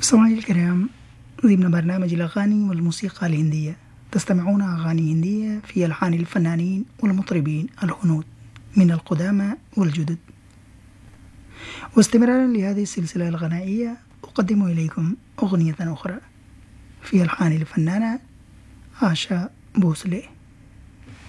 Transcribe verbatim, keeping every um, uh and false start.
مستمعي الكرام، ضمن برنامج الأغاني والموسيقى الهندية تستمعون أغاني هندية في ألحان الفنانين والمطربين الهنود من القدامى والجدد. واستمرارا لهذه السلسلة الغنائية أقدم إليكم أغنية أخرى في ألحان الفنانة آشا بوسلي.